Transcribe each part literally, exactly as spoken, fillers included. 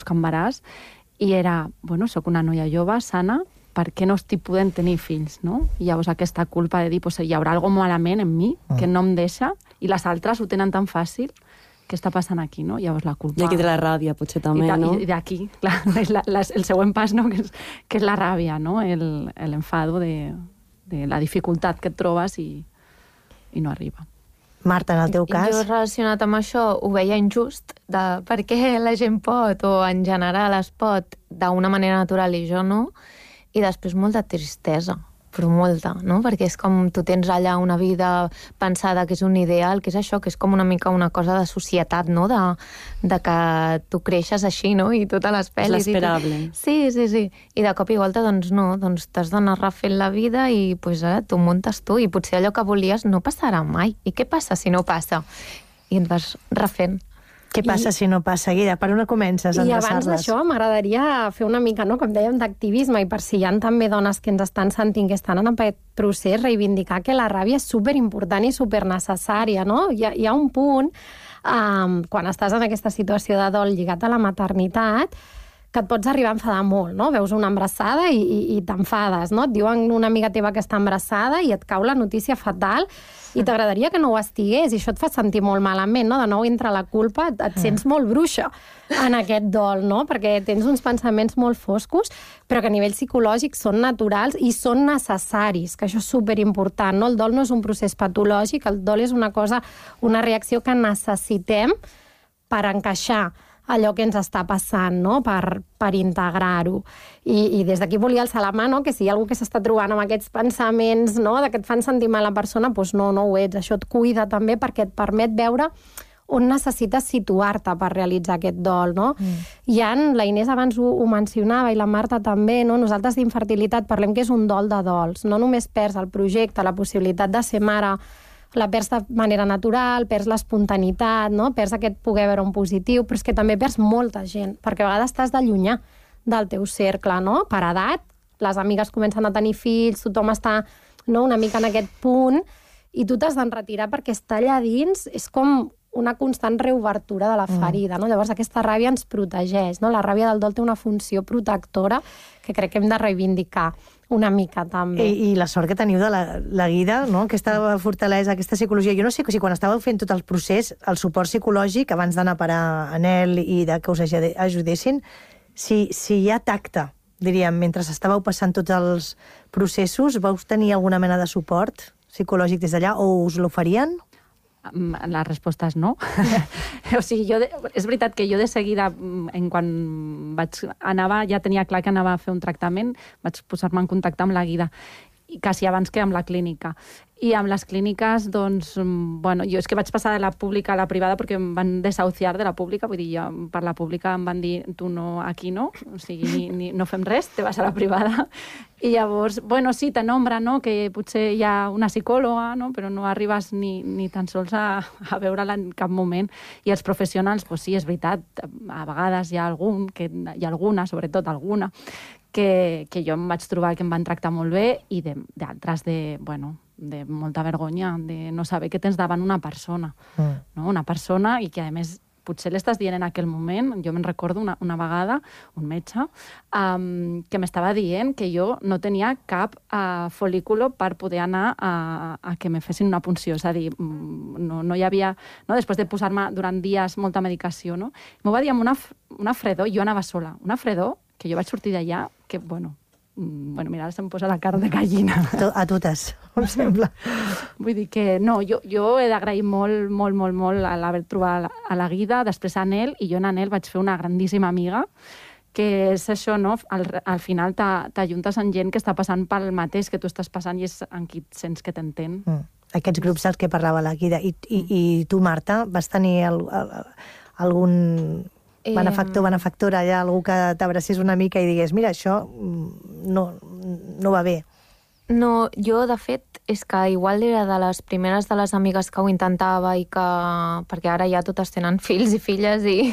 buscar embaràs, i era, bueno, soc una noia jove, sana, per què no estic podent tenir fills, no? I llavors aquesta culpa de dir, pues, hi haurà alguna malament en mi que no em deixa, i les altres ho tenen tan fàcil, què està passant aquí, no? Llavors la culpa... I aquí de la ràbia, potser també, I no? I d'aquí, clar, és la, la, el següent pas, no? Que és, que és la ràbia, no? El, l'enfado de, de la dificultat que et trobes i, i no arriba. Marta, en el teu cas... Jo relacionat amb això ho veia injust, de per què la gent pot, o en general es pot, d'una manera natural i jo no, i després molta tristesa, però molta, no? Perquè és com tu tens allà una vida pensada que és un ideal, que és això, que és com una mica una cosa de societat, no? De, de que tu creixes així, no? I totes les pel·lis... És l'esperable. Tu... Sí, sí, sí. I de cop i volta, doncs no, doncs t'has d'anar refent la vida i pues, eh, tu muntes tu, i potser allò que volies no passarà mai. I què passa si no passa? I et vas refent. Què passa I... si no passa, Guida? Per on comences a I endreçar-les? abans d'això m'agradaria fer una mica, no, com dèiem, d'activisme, i per si hi ha també dones que ens estan sentint que estan en aquest procés, reivindicar que la ràbia és superimportant i supernecessària, no? Hi ha, hi ha un punt, um, quan estàs en aquesta situació de dol lligat a la maternitat, que et pots arribar a enfadar molt, no? Veus una embarassada i, i, i t'enfades, no? Et diuen una amiga teva que està embarassada i et cau la notícia fatal i t'agradaria que no ho estigués, i això et fa sentir molt malament, no? De nou entra la culpa, et, et sents molt bruixa en aquest dol, no? Perquè tens uns pensaments molt foscos, però que a nivell psicològic són naturals i són necessaris, que això és superimportant, no? El dol no és un procés patològic, el dol és una cosa, una reacció que necessitem per encaixar allò que ens està passant, no? per, per integrar-ho. I, i des d'aquí volia alçar la mà, no? Que si hi ha algú que s'està trobant amb aquests pensaments, no? De que et fan sentir mal a la persona, doncs no, no ho ets. Això et cuida també perquè et permet veure on necessites situar-te per realitzar aquest dol, no? Mm. Hi ha, la Inés abans ho, ho mencionava, i la Marta també, no? Nosaltres d'infertilitat parlem que és un dol de dols. No només perds el projecte, la possibilitat de ser mare, la perds de manera natural, perds l'espontanitat, no? Perds aquest poder veure un positiu, però és que també perds molta gent, perquè a vegades estàs d'allunyar del teu cercle, no? Per edat, les amigues comencen a tenir fills, tothom està, no? Una mica en aquest punt, i tu t'has d'enretirar perquè estar allà dins és com una constant reobertura de la ferida, no? Llavors aquesta ràbia ens protegeix, no? La ràbia del dol té una funció protectora que crec que hem de reivindicar una mica, també. I, i la sort que teniu de la, la Guida, no? Aquesta fortalesa, aquesta psicologia. Jo no sé si quan estàveu fent tot el procés, el suport psicològic, abans d'anar a parar a Nel i de que us ajudessin, si, si hi ha tacte, diríem, mentre estàveu passant tots els processos, vau tenir alguna mena de suport psicològic des d'allà, o us l'oferien? La resposta és no. O sigui, jo de, és veritat que jo de seguida, en quan vaig, anava, ja tenia clar que anava a fer un tractament, vaig posar-me en contacte amb la Guida, quasi abans que amb la clínica. I amb les clíniques, doncs, bueno, jo és que vaig passar de la pública a la privada perquè em van desahuciar de la pública, vull dir, jo, per la pública em van dir, tu no, aquí no, o sigui, ni, ni, no fem res, te vas a la privada. I llavors, bueno, sí, te nombra, no?, que potser hi ha una psicòloga, no?, però no arribes ni, ni tan sols a, a veure-la en cap moment. I els professionals, doncs sí, és veritat, a vegades hi ha algun, que, hi ha alguna, sobretot alguna, que, que jo em vaig trobar que em van tractar molt bé, i d'altres de, de, bueno, de molta vergonya, de no saber que tens davant una persona, mm. no? Una persona, i que a més potser l'estàs dient en aquell moment. Jo me'n recordo una, una vegada, un metge, um, que m'estava dient que jo no tenia cap uh, folículo per poder anar a, a que me fessin una punció. És a dir, no, no hi havia... No? Després de posar-me durant dies molta medicació, no? M'ho va dir amb una, una fredor, jo anava sola, una fredor, que jo vaig sortir d'allà, que, bueno... Bueno, mira, ara se'm posa la carn de gallina. A totes, em sembla. Vull dir que, no, jo, jo he d'agrair molt, molt, molt, molt a l'haver trobat a la Guida, després a Nel, i jo en Nel vaig fer una grandíssima amiga, que és això, no? Al, al final t'ajuntes amb gent que està passant pel mateix que tu estàs passant i és en qui sents que t'entén. Mm. Aquests grups dels que parlava la Guida. I, i, i tu, Marta, vas tenir el, el, algun... benefactor, benefactora, hi ha algú que t'abracés una mica i digués, mira, això no, no va bé. No, jo, de fet, és que igual era de les primeres de les amigues que ho intentava i que... perquè ara ja totes tenen fills i filles i...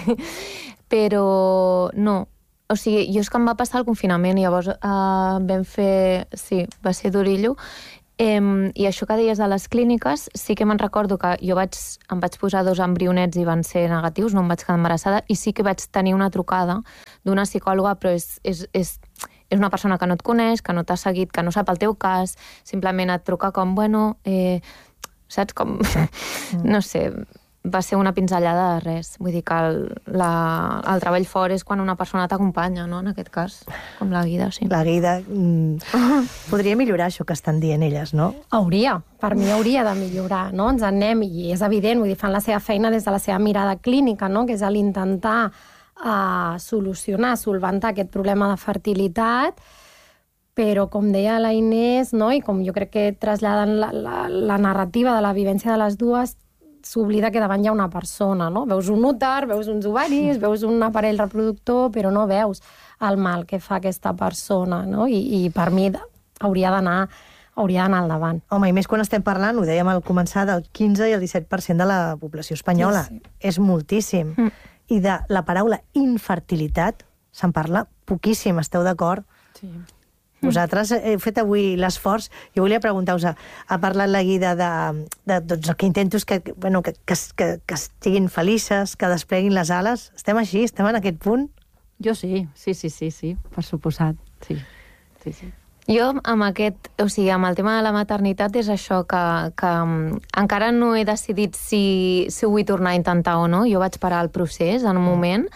però no. O sigui, jo és que em va passar el confinament i llavors uh, vam fer... Sí, va ser durillo. Eh, I això que deies de les clíniques, sí que me'n recordo que jo vaig, em vaig posar dos embrionets i van ser negatius, no em vaig quedar embarassada, i sí que vaig tenir una trucada d'una psicòloga, però és, és, és, és una persona que no et coneix, que no t'ha seguit, que no sap el teu cas, simplement et truca com, bueno, eh, saps, com, no sé, va ser una pinzellada de res. Vull dir que el, la, el treball fort és quan una persona t'acompanya, no?, en aquest cas, com la Guida, sí. La Guida... Mm, podria millorar això que estan dient elles, no? Hauria, per mi hauria de millorar, no? Ens en anem, i és evident, vull dir, fan la seva feina des de la seva mirada clínica, no?, que és l'intentar uh, solucionar, solventar aquest problema de fertilitat, però, com deia la Inés, no?, i com jo crec que traslladen la, la, la narrativa de la vivència de les dues, s'oblida que davant hi ha una persona, no? Veus un úter, veus uns ovaris, veus un aparell reproductor, però no veus el mal que fa aquesta persona, no? I, i per mi hauria d'anar hauria d'anar al davant. Home, i més quan estem parlant, ho dèiem al començar, del quinze i el disset per cent de la població espanyola. Sí, sí. És moltíssim. Mm. I de la paraula infertilitat se'n parla poquíssim, esteu d'acord? Sí. Vosaltres heu fet avui l'esforç. Jo volia preguntar-vos, ha parlat la Guida de, de doncs, el que intento és que, bueno, que, que, que, que estiguin felices, que despleguin les ales. Estem així? Estem en aquest punt? Jo sí, sí, sí, sí, sí, per suposat, sí. sí, sí. Jo, amb aquest, o sigui, amb el tema de la maternitat és això, que, que encara no he decidit si, si ho vull tornar a intentar o no. Jo vaig parar el procés en un moment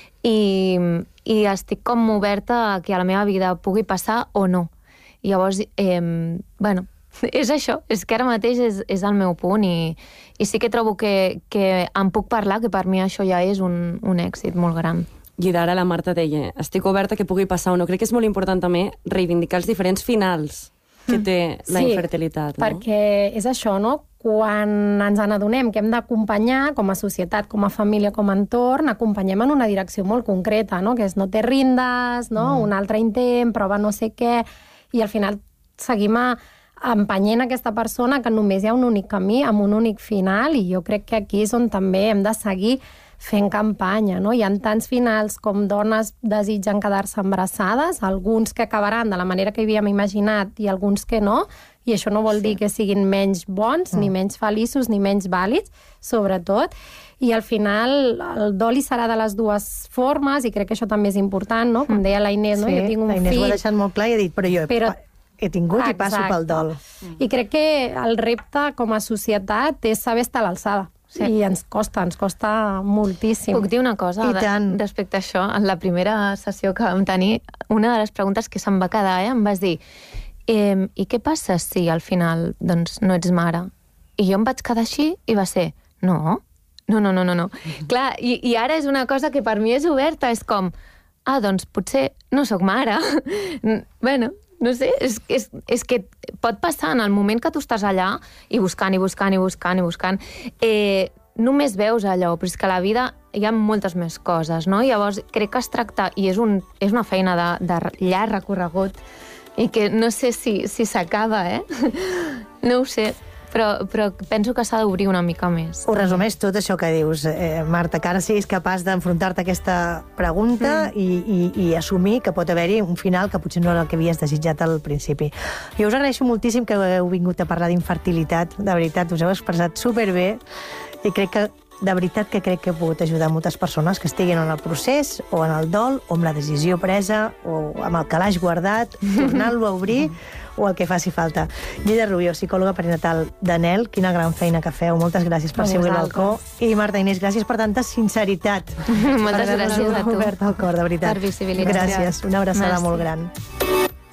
i, i estic com oberta a que a la meva vida pugui passar o no. I llavors, eh, bueno, és això, és que ara mateix és, és el meu punt i, i sí que trobo que, que em puc parlar, que per mi això ja és un, un èxit molt gran. I ara la Marta deia, estic oberta que pugui passar o no. Crec que és molt important també reivindicar els diferents finals que té la sí, infertilitat. No? Perquè és això, no? Quan ens n'adonem que hem d'acompanyar com a societat, com a família, com a entorn, acompanyem en una direcció molt concreta, no? Que és no te rindes, no? Mm. Un altre intent, prova no sé què, i al final seguim a, empenyent aquesta persona que només hi ha un únic camí, amb un únic final, i jo crec que aquí és on també hem de seguir fent campanya, no? Hi ha tants finals com dones desitgen quedar-se embarassades, alguns que acabaran de la manera que havíem imaginat i alguns que no, i això no vol sí. dir que siguin menys bons, mm. ni menys feliços, ni menys vàlids, sobretot, i al final el dol hi serà de les dues formes, i crec que això també és important, no? Com deia la Inés, no? Sí, Jo tinc un la Inés fill... ho ha deixat molt clar i ha dit, però jo he, però... he tingut Exacte. I passo pel dol. I crec que el repte com a societat és saber estar a l'alçada. Sí. I ens costa, ens costa moltíssim. Puc dir una cosa de, respecte a això? En la primera sessió que vam tenir, una de les preguntes que se'm va quedar, eh, em vas dir eh, i què passa si al final doncs, no ets mare? I jo em vaig quedar així i va ser, no, no, no, no, no. no. Clar, i, i ara és una cosa que per mi és oberta, és com, ah, doncs potser no sóc mare. bueno, no sé, és, és, és que pot passar en el moment que tu estàs allà i buscant, i buscant, i buscant, i buscant, eh, només veus allò, però és que a la vida hi ha moltes més coses, no? Llavors, crec que es tracta, i és, un, és una feina de, de llarg recorregut, i que no sé si, si s'acaba, eh? No ho sé. Però, però penso que s'ha d'obrir una mica més. Ho resumeix tot això que dius, eh, Marta, que ara siguis capaç d'enfrontar-te a aquesta pregunta mm. i, i, i assumir que pot haver-hi un final que potser no era el que havies desitjat al principi. Jo us agraeixo moltíssim que heu vingut a parlar d'infertilitat, de veritat, us heu expressat superbé i crec que de veritat que crec que he pogut ajudar moltes persones que estiguin en el procés o en el dol o amb la decisió presa o amb el calaix guardat, tornar-lo a obrir o el que faci falta. Guida Rubio, psicòloga perinatal d'Anhel, quina gran feina que feu. Moltes gràcies per ser avui al balcó. I Marta Inés, gràcies per tanta sinceritat. Moltes gràcies a tu. Per obert el cor, de veritat. Per visibilitzar. Gràcies, una abraçada Merci. molt gran.